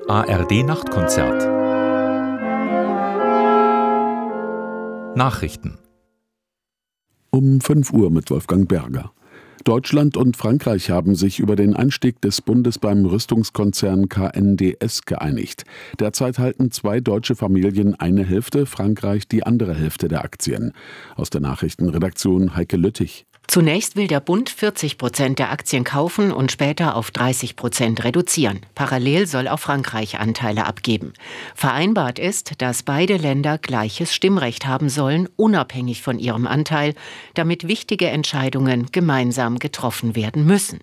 ARD-Nachtkonzert. Nachrichten. Um 5 Uhr mit Wolfgang Berger. Deutschland und Frankreich haben sich über den Einstieg des Bundes beim Rüstungskonzern KNDS geeinigt. Derzeit halten 2 deutsche Familien eine Hälfte, Frankreich die andere Hälfte der Aktien. Aus der Nachrichtenredaktion Heike Lüttich. Zunächst will der Bund 40% der Aktien kaufen und später auf 30% reduzieren. Parallel soll auch Frankreich Anteile abgeben. Vereinbart ist, dass beide Länder gleiches Stimmrecht haben sollen, unabhängig von ihrem Anteil, damit wichtige Entscheidungen gemeinsam getroffen werden müssen.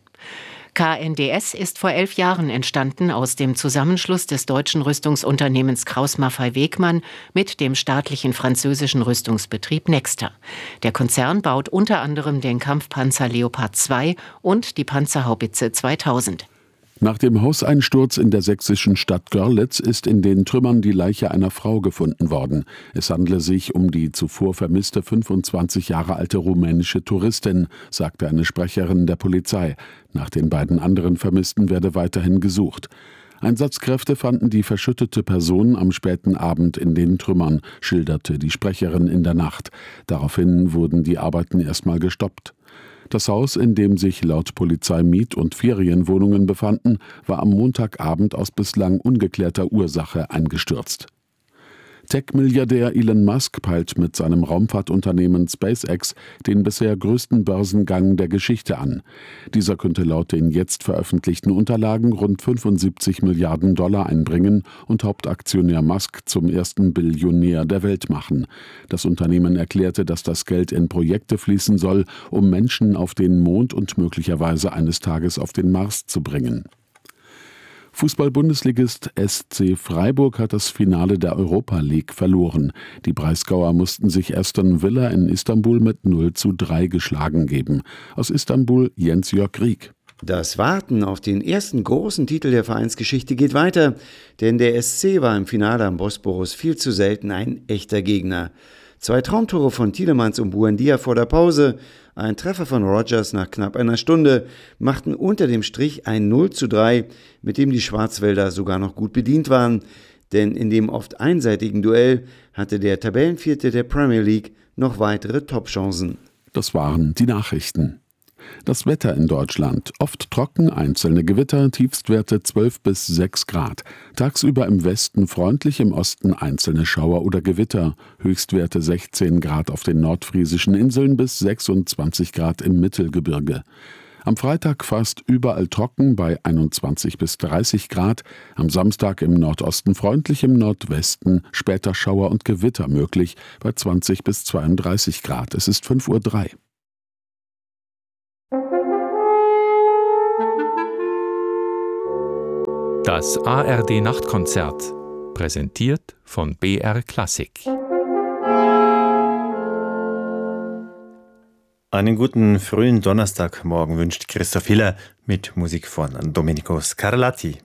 KNDS ist vor 11 Jahren entstanden aus dem Zusammenschluss des deutschen Rüstungsunternehmens Krauss-Maffei-Wegmann mit dem staatlichen französischen Rüstungsbetrieb Nexter. Der Konzern baut unter anderem den Kampfpanzer Leopard 2 und die Panzerhaubitze 2000. Nach dem Hauseinsturz in der sächsischen Stadt Görlitz ist in den Trümmern die Leiche einer Frau gefunden worden. Es handle sich um die zuvor vermisste 25 Jahre alte rumänische Touristin, sagte eine Sprecherin der Polizei. Nach den beiden anderen Vermissten werde weiterhin gesucht. Einsatzkräfte fanden die verschüttete Person am späten Abend in den Trümmern, schilderte die Sprecherin in der Nacht. Daraufhin wurden die Arbeiten erstmal gestoppt. Das Haus, in dem sich laut Polizei Miet- und Ferienwohnungen befanden, war am Montagabend aus bislang ungeklärter Ursache eingestürzt. Tech-Milliardär Elon Musk peilt mit seinem Raumfahrtunternehmen SpaceX den bisher größten Börsengang der Geschichte an. Dieser könnte laut den jetzt veröffentlichten Unterlagen rund 75 Milliarden Dollar einbringen und Hauptaktionär Musk zum ersten Billionär der Welt machen. Das Unternehmen erklärte, dass das Geld in Projekte fließen soll, um Menschen auf den Mond und möglicherweise eines Tages auf den Mars zu bringen. Fußball-Bundesligist SC Freiburg hat das Finale der Europa League verloren. Die Breisgauer mussten sich Aston Villa in Istanbul mit 0:3 geschlagen geben. Aus Istanbul Jens-Jörg Rieck. Das Warten auf den ersten großen Titel der Vereinsgeschichte geht weiter, denn der SC war im Finale am Bosporus viel zu selten ein echter Gegner. 2 Traumtore von Tielemans und Buendia vor der Pause, ein Treffer von Rogers nach knapp einer Stunde machten unter dem Strich ein 0:3, mit dem die Schwarzwälder sogar noch gut bedient waren. Denn in dem oft einseitigen Duell hatte der Tabellenvierte der Premier League noch weitere Topchancen. Das waren die Nachrichten. Das Wetter in Deutschland. Oft trocken, einzelne Gewitter, Tiefstwerte 12 bis 6 Grad. Tagsüber im Westen freundlich, im Osten einzelne Schauer oder Gewitter. Höchstwerte 16 Grad auf den nordfriesischen Inseln bis 26 Grad im Mittelgebirge. Am Freitag fast überall trocken bei 21 bis 30 Grad. Am Samstag im Nordosten freundlich, im Nordwesten später Schauer und Gewitter möglich bei 20 bis 32 Grad. Es ist 5:03 Uhr. Das ARD-Nachtkonzert, präsentiert von BR Klassik. Einen guten frühen Donnerstagmorgen wünscht Christoph Hiller mit Musik von Domenico Scarlatti.